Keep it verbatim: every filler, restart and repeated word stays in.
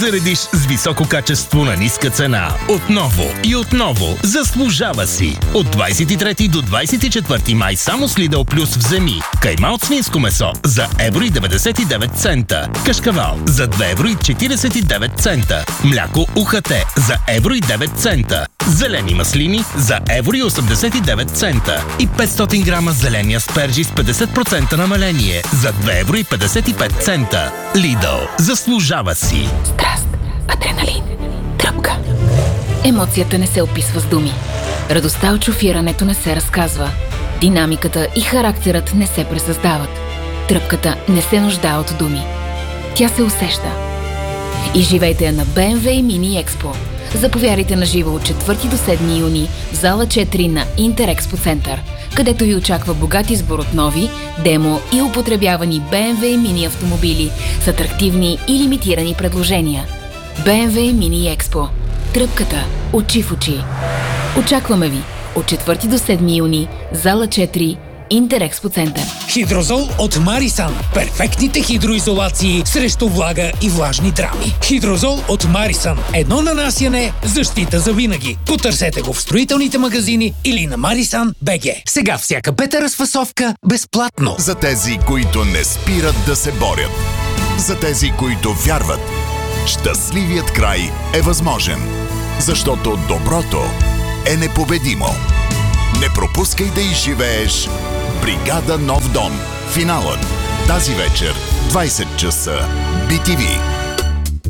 заредиш с високо качество на ниска цена. Отново и отново заслужава си. От двадесет и трети до двадесет и четвърти май само с Lidl Plus вземи кайма от свинско месо за едно и деветдесет и девет цента. Кашкавал за две евро и четиридесет и девет цента. Мляко УХТ за едно и девет цента. Зелени маслини за едно и осемдесет и девет цента. И петстотин грама зелени аспержи с петдесет процента намаление за две евро и петдесет и пет цента. Lidl. Заслужава си. Страст, адреналин, тръпка. Емоцията не се описва с думи. Радостта от шофирането не се разказва. Динамиката и характерът не се пресъздават. Тръпката не се нуждае от думи. Тя се усеща. И живейте я на би ем дабълю Mini Expo. Заповядайте на живо от четвърти до седми юни в зала четири на Интерекспо Център, където ви очаква богат избор от нови, демо и употребявани би ем дабълю Mini автомобили с атрактивни и лимитирани предложения. би ем дабълю Mini Expo. Тръпката очи в очи. Очакваме ви от четвърти до седми юни, зала четири, Интерекспо Център. Хидрозол от Марисан. Перфектните хидроизолации срещу влага и влажни драми. Хидрозол от Марисан. Едно нанасяне, защита за винаги. Потърсете го в строителните магазини или на Марисан точка би джи. Сега всяка пета разфасовка безплатно. За тези, които не спират да се борят. За тези, които вярват. Щастливият край е възможен. Защото доброто е непобедимо. Не пропускай да изживееш Бригада Нов дом. Финалът тази вечер, двадесет часа, би ти ви.